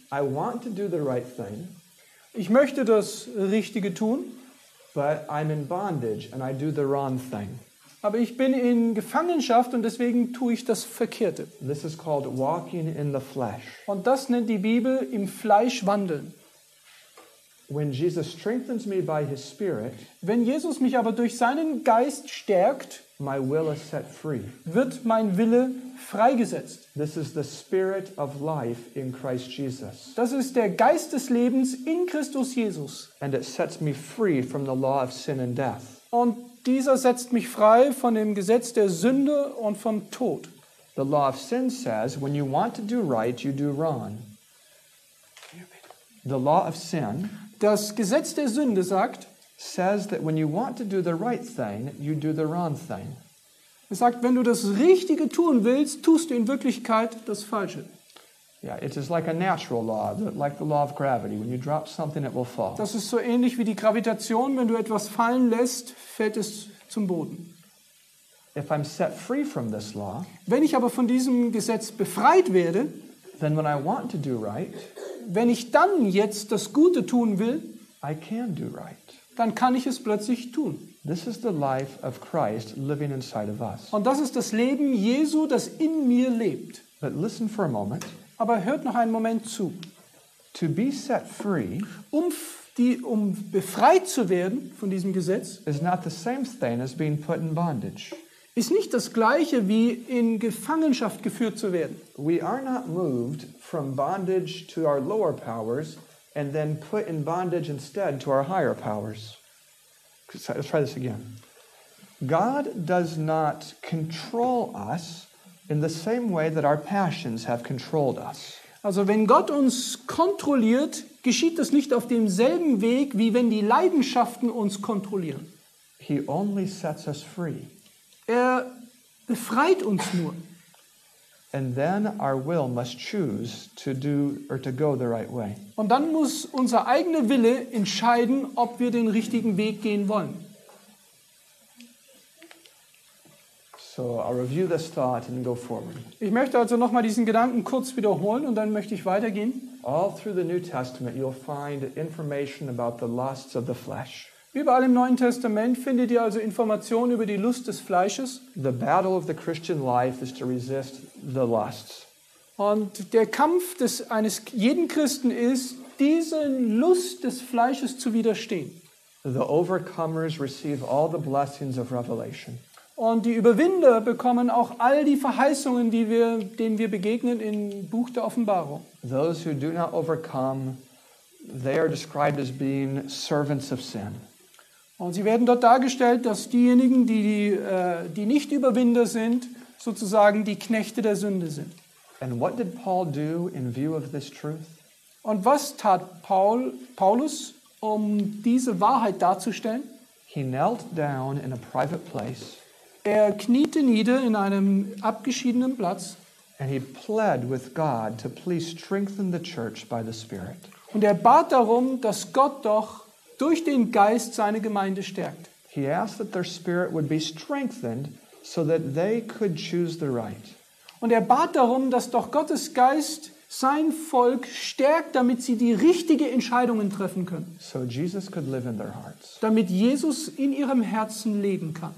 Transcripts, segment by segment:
I want to do the right thing, Ich möchte das Richtige tun, but I'm in bondage and I do the wrong thing. aber ich bin in Gefangenschaft und deswegen tue ich das Verkehrte. This is called walking in the flesh. Und das nennt die Bibel im Fleisch wandeln. When Jesus strengthens me by his Spirit, Wenn Jesus mich aber durch seinen Geist stärkt, my will is set free. wird mein Wille freigesetzt. This is the Spirit of life in Christ Jesus. Das ist der Geist des Lebens in Christus Jesus. And it sets me free from the law of sin and death. Und dieser setzt mich frei von dem Gesetz der Sünde und vom Tod. The law of sin says, when you want to do right, you do wrong. The law of sin Das Gesetz der Sünde sagt, says that when you want to do the right thing, you do the wrong thing. es sagt, wenn du das Richtige tun willst, tust du in Wirklichkeit das Falsche. Yeah, it is like a natural law, like the law of gravity. When you drop something, it will fall. Das ist so ähnlich wie die Gravitation. Wenn du etwas fallen lässt, fällt es zum Boden. If I'm set free from this law, Wenn ich aber von diesem Gesetz befreit werde, then when I want to do right, wenn ich dann jetzt das Gute tun will, I can do right. dann kann ich es plötzlich tun. This is the life of Christ living inside of us. Und das ist das Leben Jesu, das in mir lebt. But listen for a moment. Aber hört noch einen Moment zu. To be set free Um befreit zu werden von diesem Gesetz, is not the same thing as being put in bondage. ist nicht das Gleiche wie in Gefangenschaft geführt zu werden. We are not moved from bondage to our lower powers and then put in bondage instead to our higher powers. Let's try this again. God does not control us in the same way that our passions have controlled us. Also wenn Gott uns kontrolliert, geschieht das nicht auf demselben Weg, wie wenn die Leidenschaften uns kontrollieren. He only sets us free. Er befreit uns nur. And then our will must choose to do or to go the right way. Und dann muss unser eigener Wille entscheiden, ob wir den richtigen Weg gehen wollen. So I'll review this thought and go forward. Ich möchte also nochmal diesen Gedanken kurz wiederholen und dann möchte ich weitergehen. All through the New Testament you'll find information about the lusts of the flesh. Überall im Neuen Testament findet ihr also Informationen über die Lust des Fleisches. The battle of the Christian life is to resist the lusts. Und der Kampf eines jeden Christen ist, diese Lust des Fleisches zu widerstehen. The overcomers receive all the blessings of Revelation. Und die Überwinder bekommen auch all die Verheißungen, denen wir begegnen im Buch der Offenbarung. Those who do not overcome, they are described as being servants of sin. Und sie werden dort dargestellt, dass diejenigen, die nicht Überwinder sind, sozusagen die Knechte der Sünde sind. And what did Paul do in view of this truth? Und was tat Paulus, um diese Wahrheit darzustellen? He knelt down in a private place Er kniete nieder in einem abgeschiedenen Platz and he pled with God to please strengthen the church by the Spirit. und er bat darum, dass Gott doch durch den Geist seine Gemeinde stärkt. He asked that their spirit would be strengthened so that they could choose the right. Und er bat darum, dass doch Gottes Geist sein Volk stärkt, damit sie die richtigen Entscheidungen treffen können. So Jesus could live in their hearts. Damit Jesus in ihrem Herzen leben kann.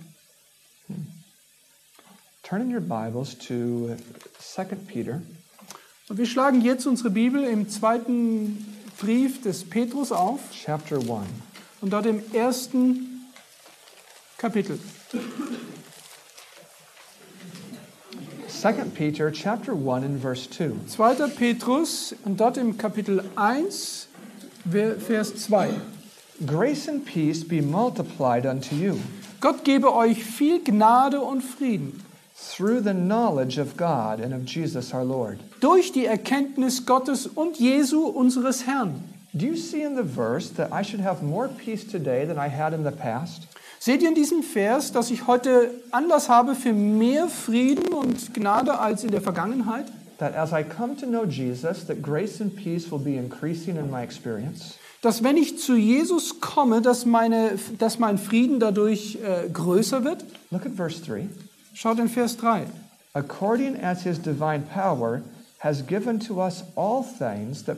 Turn in your Bibles to 2 Peter. Und wir schlagen jetzt unsere Bibel im zweiten Brief des Petrus auf Chapter 1. und dort im ersten Kapitel. 2 Peter chapter 1 and verse 2. 2. Petrus und dort im Kapitel 1, Vers 2. Grace and peace be multiplied unto you Gott gebe euch viel Gnade und Frieden through the knowledge of God and of Jesus our Lord. durch die Erkenntnis Gottes und Jesu unseres Herrn. Do you see in the verse that I should have more peace today than I had in the past? Seht ihr in diesem Vers, dass ich heute Anlass habe für mehr Frieden und Gnade als in der Vergangenheit? That as I come to know Jesus, that grace and peace will be increasing in my experience? Dass wenn ich zu Jesus komme, dass mein Frieden dadurch größer wird? Look at verse 3. Schaut in Vers 3. According as his divine power has given to us all things that